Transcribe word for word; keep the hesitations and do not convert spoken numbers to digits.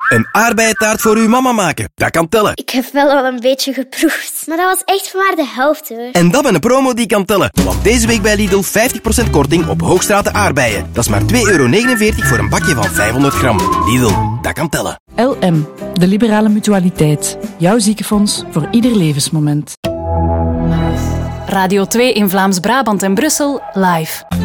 Een aardbeientaart voor uw mama maken, dat kan tellen. Ik heb wel al een beetje geproefd, maar dat was echt maar de helft hoor. En dat met een promo die kan tellen. Want deze week bij Lidl vijftig procent korting op Hoogstraten aardbeien. Dat is maar twee euro negenenveertig voor een bakje van vijfhonderd gram. Lidl, dat kan tellen. L M, de liberale mutualiteit. Jouw ziekenfonds voor ieder levensmoment. Radio twee in Vlaams-Brabant en Brussel, live.